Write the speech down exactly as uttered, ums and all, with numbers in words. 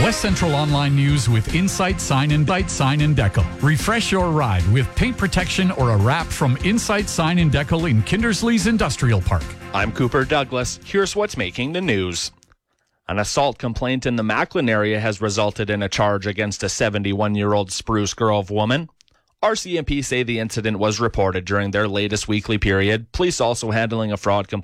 West Central Online News with Insight Sign and Bite Sign and Decal. Refresh your ride with paint protection or a wrap from Insight Sign and Decal in Kindersley's Industrial Park. I'm Cooper Douglas. Here's what's making the news. An assault complaint in the Macklin area has resulted in a charge against a seventy-one-year-old Spruce Grove woman. R C M P say the incident was reported during their latest weekly period. Police also handling a fraud complaint